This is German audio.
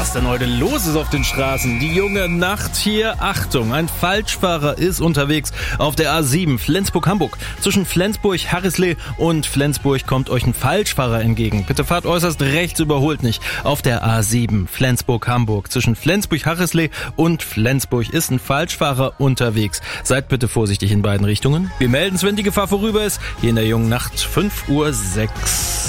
was denn heute los ist auf den Straßen. Die junge Nacht hier. Achtung, ein Falschfahrer ist unterwegs auf der A7 Flensburg-Hamburg. Zwischen Flensburg-Harrisley und Flensburg kommt euch ein Falschfahrer entgegen. Bitte fahrt äußerst rechts, überholt nicht. Auf der A7 Flensburg-Hamburg. Zwischen Flensburg-Harrisley und Flensburg ist ein Falschfahrer unterwegs. Seid bitte vorsichtig in beiden Richtungen. Wir melden es, wenn die Gefahr vorüber ist. Hier in der jungen Nacht 5:06 Uhr.